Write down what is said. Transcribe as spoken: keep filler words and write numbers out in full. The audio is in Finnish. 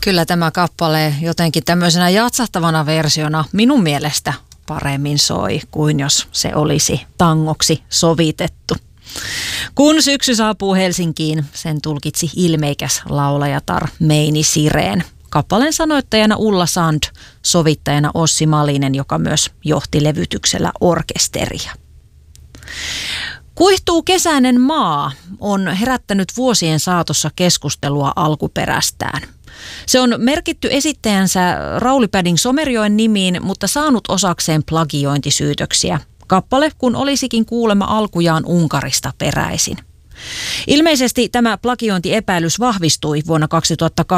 Kyllä tämä kappale jotenkin tämmöisenä jatsahtavana versiona minun mielestä paremmin soi kuin jos se olisi tangoksi sovitettu. Kun syksy saapuu Helsinkiin, sen tulkitsi ilmeikäs laulajatar Meini Sireen. Kappaleen sanoittajana Ulla Sand, sovittajana Ossi Malinen, joka myös johti levytyksellä orkesteria. Kuihtuu kesäinen maa on herättänyt vuosien saatossa keskustelua alkuperästään. Se on merkitty esittäjänsä Rauli Päding Somerjoen nimiin, mutta saanut osakseen plagiointisyytöksiä. Kappale kun olisikin kuulemma alkujaan Unkarista peräisin. Ilmeisesti tämä plagiointiepäilys vahvistui vuonna kaksituhattakahdeksan